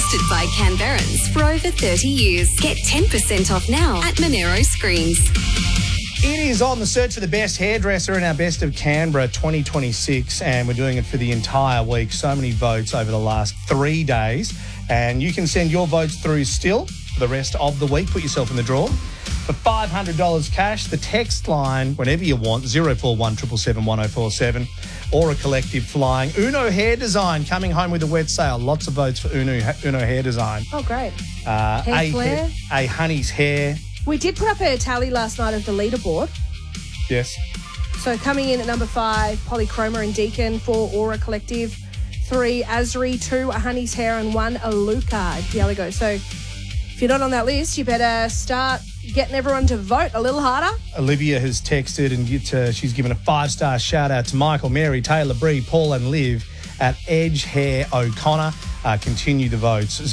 Trusted by Canberrans for over 30 years. Get 10% off now at Monero Screens. It is on the search for the best hairdresser in our Best of Canberra 2026, and we're doing it for the entire week. So many votes over the last 3 days, and you can send your votes through still for the rest of the week. Put yourself in the draw for $500 cash. The text line, whenever you want, 041 777 1047, or a collective flying. Uno Hair Design coming home with a wet sale. Lots of votes for Uno Hair Design. Oh, great. Hair flare. A Honey's Hair. We did put up a tally last night of the leaderboard. Yes. So coming in at number 5, Polychroma and Deacon. 4, Aura Collective. 3, Asri. 2, A Honey's Hair. And 1, Alucard. Dialago. So if you're not on that list, you better start getting everyone to vote a little harder. Olivia has texted and she's given a 5-star shout out to Michael, Mary, Taylor, Bree, Paul and Liv at Edge Hair O'Connor. Continue the votes.